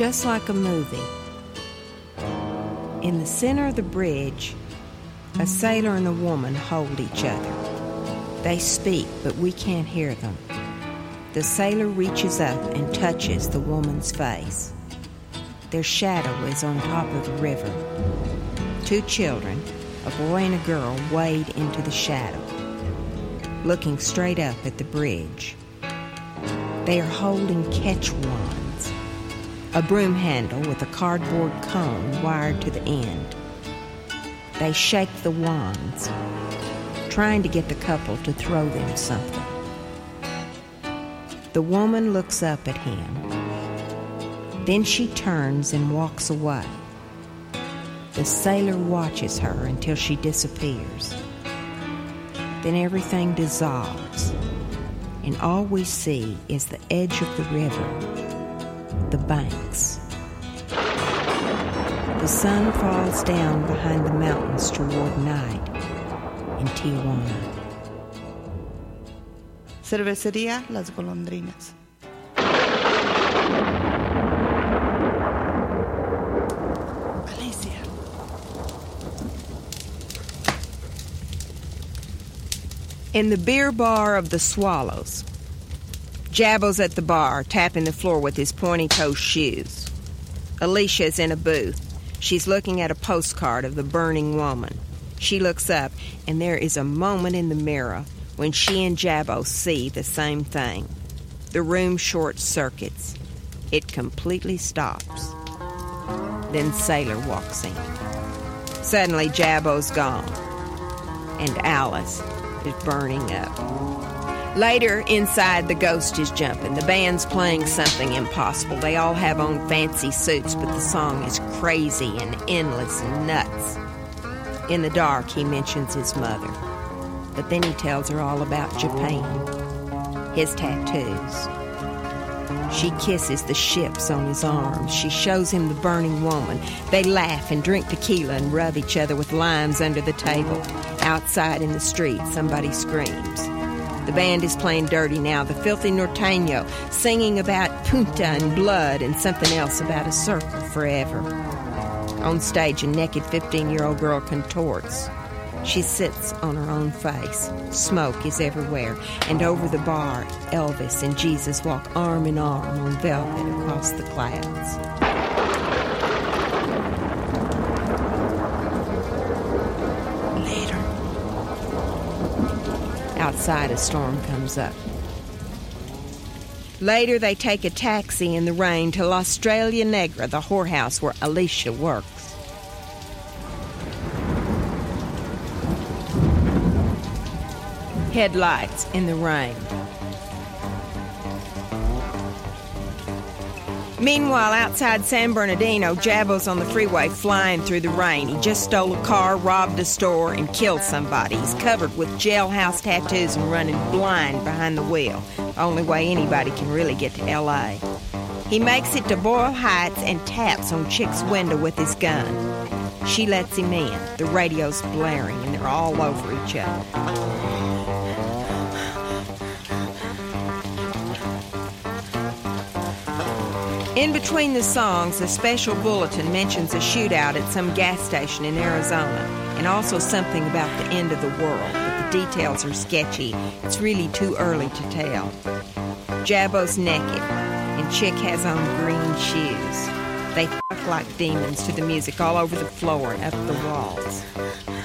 just like a movie. In the center of the bridge, a sailor and a woman hold each other. They speak, but we can't hear them. The sailor reaches up and touches the woman's face. Their shadow is on top of the river. Two children, a boy and a girl, wade into the shadow, looking straight up at the bridge. They are holding catch wands, a broom handle with a cardboard cone wired to the end. They shake the wands, trying to get the couple to throw them something. The woman looks up at him. Then she turns and walks away. The sailor watches her until she disappears. Then everything dissolves, and all we see is the edge of the river, the banks. The sun falls down behind the mountains toward night in Tijuana. Cervecería Las Golondrinas. Alicia. In the beer bar of the Swallows, Jabo's at the bar, tapping the floor with his pointy-toe shoes. Alicia's in a booth. She's looking at a postcard of the burning woman. She looks up, and there is a moment in the mirror when she and Jabo see the same thing. The room short-circuits. It completely stops. Then Sailor walks in. Suddenly, Jabo's gone, and Alice is burning up. Later, inside, the ghost is jumping. The band's playing something impossible. They all have on fancy suits, but the song is crazy and endless and nuts. In the dark, he mentions his mother. But then he tells her all about Japan, his tattoos. She kisses the ships on his arms. She shows him the burning woman. They laugh and drink tequila and rub each other with limes under the table. Outside in the street, somebody screams. The band is playing dirty now, the filthy norteño, singing about punta and blood and something else about a circle forever. On stage, a naked 15-year-old girl contorts. She sits on her own face. Smoke is everywhere. And over the bar, Elvis and Jesus walk arm in arm on velvet across the clouds. Later. Outside, a storm comes up. Later, they take a taxi in the rain to La Estrella Negra, the whorehouse where Alicia works. Headlights in the rain. Meanwhile, outside San Bernardino, Jabo's on the freeway flying through the rain. He just stole a car, robbed a store, and killed somebody. He's covered with jailhouse tattoos and running blind behind the wheel. The only way anybody can really get to L.A. He makes it to Boyle Heights and taps on Chick's window with his gun. She lets him in. The radio's blaring, and they're all over each other. In between the songs, a special bulletin mentions a shootout at some gas station in Arizona, and also something about the end of the world, but the details are sketchy. It's really too early to tell. Jabo's naked, and Chick has on green shoes. They fuck like demons to the music all over the floor and up the walls.